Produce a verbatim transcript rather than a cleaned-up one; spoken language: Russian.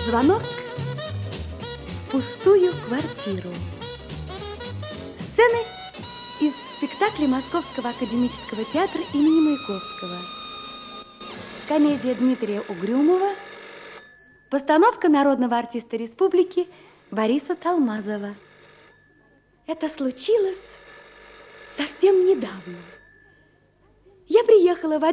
Звонок в пустую квартиру. Сцены из спектакля Московского академического театра имени Маяковского. Комедия Дмитрия Угрюмова. Постановка народного артиста республики Бориса Талмазова. Это случилось совсем недавно. Я приехала в